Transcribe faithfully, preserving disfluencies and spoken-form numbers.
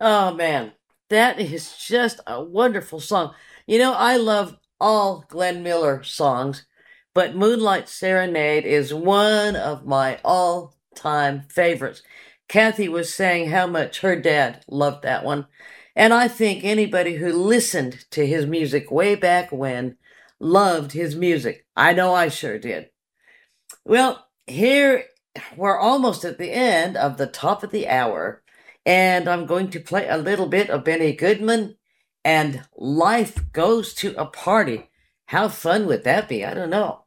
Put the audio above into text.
Oh man, that is just a wonderful song. You know, I love all Glenn Miller songs, but Moonlight Serenade is one of my all-time favorites. Kathy was saying how much her dad loved that one, and I think anybody who listened to his music way back when loved his music. I know I sure did. Well, here we're almost at the end of the top of the hour, and I'm going to play a little bit of Benny Goodman and Life Goes to a Party. How fun would that be? I don't know.